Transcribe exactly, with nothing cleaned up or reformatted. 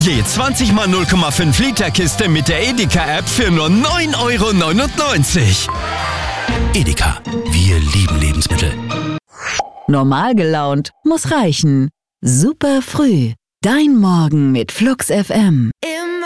Je zwanzig mal null Komma fünf Liter Kiste mit der Edeka-App für nur neun Euro neunundneunzig. Edeka, wir lieben Lebensmittel. Normal gelaunt muss reichen. Super früh. Dein Morgen mit Flux F M.